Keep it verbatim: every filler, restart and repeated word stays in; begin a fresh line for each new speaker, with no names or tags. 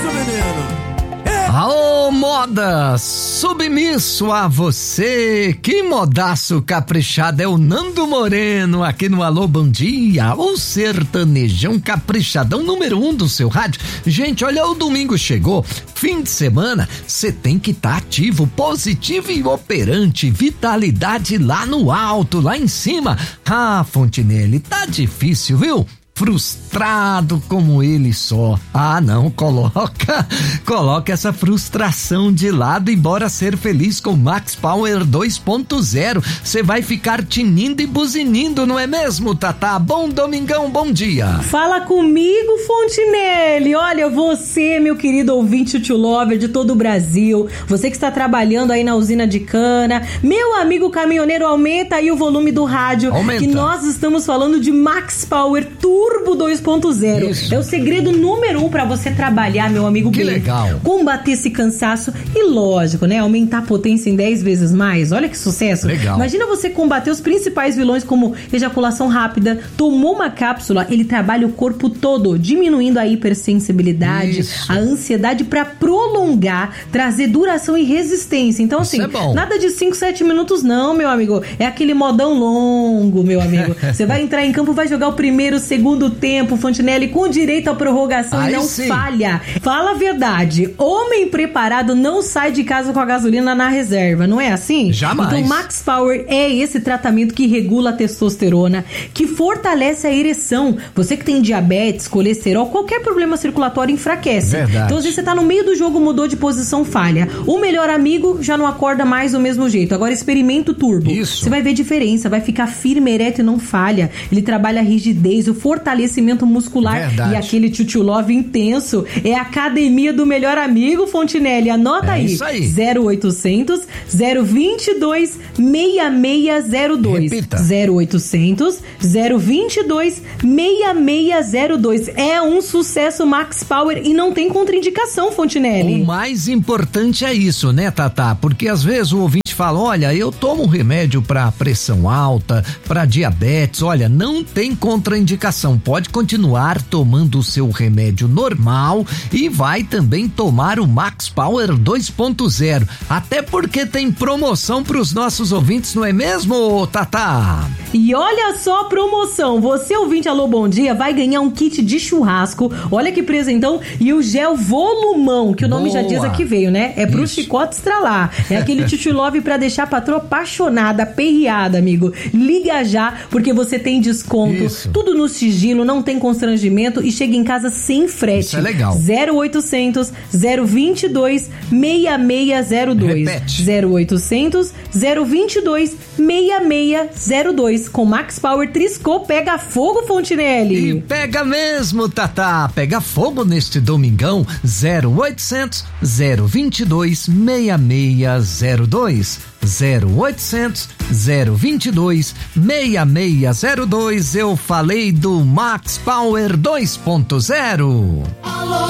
isso, menino.
Aô, moda, submisso a você, que modaço caprichado, é o Nando Moreno aqui no Alô Bom Dia, o sertanejão caprichadão número um do seu rádio. Gente, olha, o domingo chegou, fim de semana, você tem que estar tá ativo, positivo e operante, vitalidade lá no alto, lá em cima. Ah, Fontinelli, tá difícil, viu? Frustrado como ele só. Ah, não, coloca, coloca essa frustração de lado e bora ser feliz com Max Power dois ponto zero. Você vai ficar tinindo e buzinindo, não é mesmo, Tatá? Bom domingão, bom dia.
Fala comigo, Fontinelli. Olha, você, meu querido ouvinte Tio Lover de todo o Brasil, você que está trabalhando aí na usina de cana, meu amigo caminhoneiro, aumenta aí o volume do rádio,
aumenta.
Que nós estamos falando de Max Power Turbo dois ponto zero.
Isso.
É o segredo número um para você trabalhar, meu amigo.
Que
bem,
legal.
Combater esse cansaço e, lógico, né, aumentar a potência em dez vezes mais. Olha que sucesso.
Legal.
Imagina você combater os principais vilões como ejaculação rápida. Tomou uma cápsula, ele trabalha o corpo todo, diminuindo a hipersensibilidade,
Isso.
a ansiedade para prolongar, trazer duração e resistência. Então,
Isso
assim,
é bom.
nada de cinco, sete minutos não, meu amigo. É aquele modão longo, meu amigo. Você vai entrar em campo, vai jogar o primeiro, segundo tempo, Fontinelli, com direito à prorrogação.
Aí
e não
sim.
falha. Fala a verdade. Homem preparado não sai de casa com a gasolina na reserva, não é assim?
Jamais.
Então, Max Power é esse tratamento que regula a testosterona, que fortalece a ereção. Você que tem diabetes, colesterol, qualquer problema circulatório enfraquece.
Verdade.
Então, às vezes você tá no meio do jogo, mudou de posição, falha. O melhor amigo já não acorda mais do mesmo jeito. Agora experimenta o turbo.
Isso.
Você vai ver diferença, vai ficar firme, ereto e não falha. Ele trabalha a rigidez, o fortalecimento muscular.
Verdade.
E aquele tio love intenso. É a academia do melhor amigo, Fontinelli. Anota
É
aí.
isso aí.
zero oitocentos, zero vinte e dois, seis seis zero dois.
Repita.
zero oitocentos, zero vinte e dois, seis seis zero dois. É um sucesso Max Power e não tem contraindicação, Fontinelli.
O mais importante é isso, né, Tatá? Porque às vezes o ouvinte fala, olha, eu tomo um remédio para pressão alta, para diabetes, olha, não tem contraindicação, pode continuar tomando o seu remédio normal e vai também tomar o Max Power dois ponto zero, até porque tem promoção para os nossos ouvintes, não é mesmo, Tatá?
E olha só a promoção, você ouvinte Alô Bom Dia vai ganhar um kit de churrasco, olha que presentão, e o gel volumão, que o nome
Boa.
já diz aqui veio, né? É pro
Isso.
chicote estralar, é aquele tio love pra deixar a patroa apaixonada, aperreada, amigo. Liga já, porque você tem desconto,
Isso.
tudo no sigilo, não tem constrangimento e chega em casa sem frete.
Isso é legal.
zero oitocentos, zero vinte e dois, seis seis zero dois.
Repete.
zero oitocentos, zero vinte e dois, seis seis zero dois. Com Max Power Triscô, pega fogo, Fontinelli.
E pega mesmo, Tatá, pega fogo neste domingão. Zero oitocentos, zero vinte e dois, seis seis zero dois. zero oitocentos, zero vinte e dois, seis seis zero dois. Eu falei do Max Power dois ponto zero.
Alô,